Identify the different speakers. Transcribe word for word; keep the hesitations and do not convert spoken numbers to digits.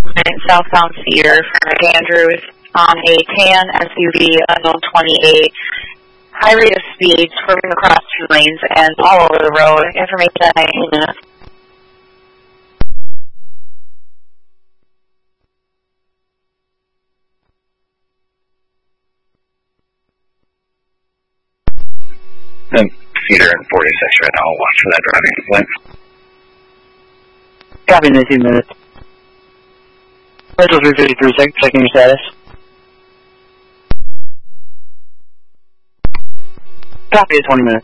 Speaker 1: southbound Cedar for Andrews on a tan S U V, unknown twenty-eight. High rate of speed, swerving across two lanes and all over the road. Information at nineteen minutes.
Speaker 2: And Cedar and forty-six right now. I'll watch for that driving length.
Speaker 3: Copy in eighteen minutes. Central three fifty-three, checking your status. Copy at twenty minutes.